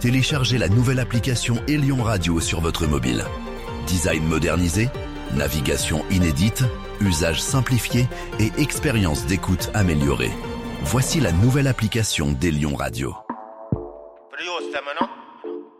téléchargez la nouvelle application Elion Radio sur votre mobile. Design modernisé, navigation inédite, usage simplifié et expérience d'écoute améliorée. Voici la nouvelle application d'Elion Radio. Priustamono.